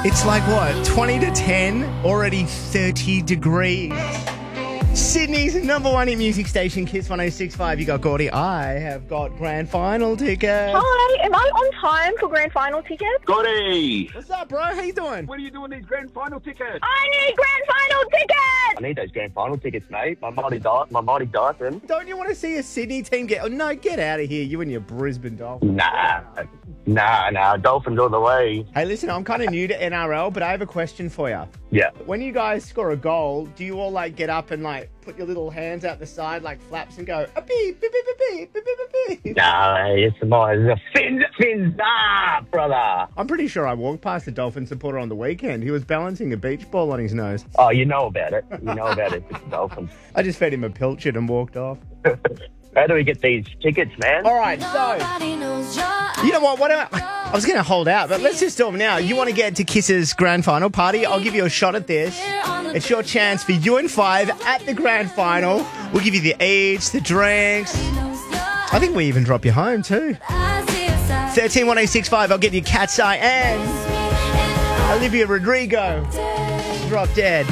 It's like what, 20 to 10, already 30 degrees. Sydney's number one hit music station, Kiss 106.5. You got Gordy. I have got grand final tickets. Hi, am I on time for grand final tickets? Goody! What's up, bro? How you doing? What are you doing these grand final tickets? I need grand final tickets! I need those grand final tickets, mate. My mighty Dyson. Don't you want to see a Sydney team get... Oh, no, get out of here. You and your Brisbane Dolphins. Nah. Dolphins all the way. Hey, listen, I'm kind of new to NRL, but I have a question for you. Yeah. When you guys score a goal, do you all, like, get up and, like, put your little hands out the side like flaps and go, a beep, beep, beep, beep, beep, beep, beep? Nah, it's the fins up, brother. I'm pretty sure I walked past a Dolphin supporter on the weekend. He was balancing a beach ball on his nose. Oh, you know about it. It's the Dolphins. I just fed him a pilchard and walked off. How do we get these tickets, man? All right, so, you know what I was going to hold out, but let's just do them now. You want to get to Kiss's grand final party? I'll give you a shot at this. It's your chance for you and Five at the grand final. We'll give you the eats, the drinks. I think we even drop you home too. 13-106-5, I'll get you Cat's Eye and Olivia Rodrigo. Drop Dead.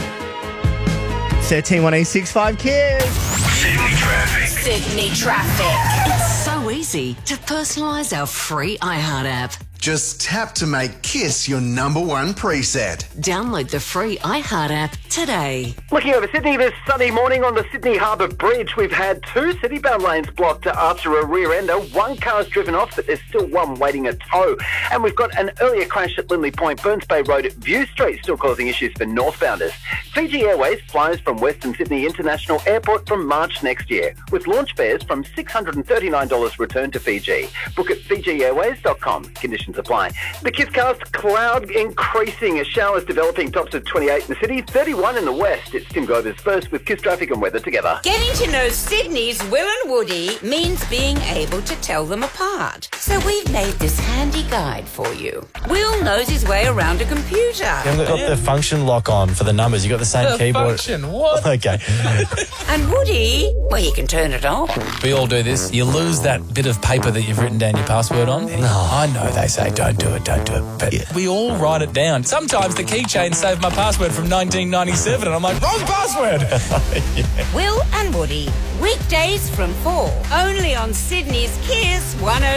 13-106-5, Kiss. Sydney Traffic. It's so easy to personalise our free iHeart app. Just tap to make Kiss your number one preset. Download the free iHeart app today. Looking over Sydney this sunny morning on the Sydney Harbour Bridge, we've had two city-bound lanes blocked after a rear-ender. One car's driven off, but there's still one waiting a tow. And we've got an earlier crash at Lindley Point, Burns Bay Road at View Street, still causing issues for northbounders. Fiji Airways flies from Western Sydney International Airport from March next year, with launch fares from $639 return to Fiji. Book at fijiairways.com. Conditions apply. The Kisscast, cloud increasing as showers developing, tops of 28 in the city, 31 in the west. It's Tim Govers first with Kiss Traffic and weather together. Getting to know Sydney's Will and Woody means being able to tell them apart. So we've made this handy guide for you. Will knows his way around a computer. You haven't got the function lock on for the numbers. You got the same keyboard. Function, what? Okay. And Woody, well, you can turn it off. We all do this. You lose that bit of paper that you've written down your password on. No. I know they say don't do it. But we all write it down. Sometimes the keychain saved my password from 1997 and I'm like, wrong password. Will and Woody, weekdays from 4, only on Sydney's Kiss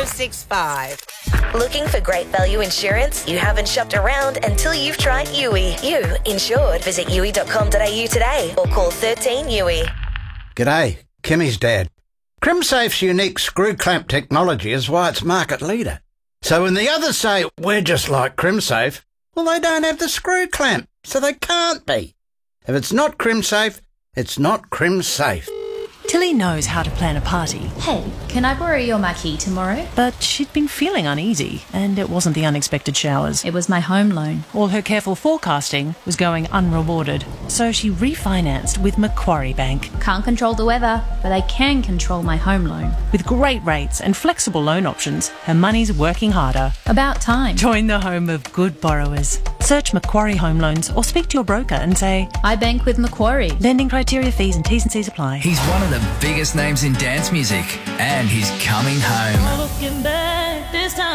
106.5. Looking for great value insurance? You haven't shopped around until you've tried Yui. You insured. Visit yui.com.au today or call 13 Yui. G'day, Kimmy's dad. CrimSafe's unique screw clamp technology is why it's market leader. So when the others say we're just like CrimSafe, well, they don't have the screw clamp, so they can't be. If it's not CrimSafe, it's not CrimSafe. Tilly knows how to plan a party. Hey, can I borrow your marquee tomorrow? But she'd been feeling uneasy, and it wasn't the unexpected showers. It was my home loan. All her careful forecasting was going unrewarded, so she refinanced with Macquarie Bank. Can't control the weather, but I can control my home loan. With great rates and flexible loan options, her money's working harder. About time. Join the home of good borrowers. Search Macquarie Home Loans or speak to your broker and say, I bank with Macquarie. Lending criteria, fees and T's and C's apply. He's one of the biggest names in dance music, and he's coming home. Looking back this time,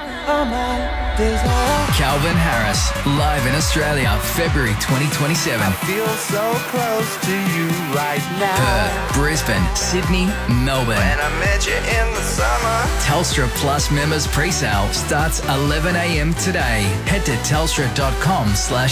Calvin Harris, live in Australia, February 2027. I feel so close to you right now. Perth, Brisbane, Sydney, Melbourne. When I met you in the summer. Telstra Plus members pre-sale starts 11 a.m. today. Head to telstra.com/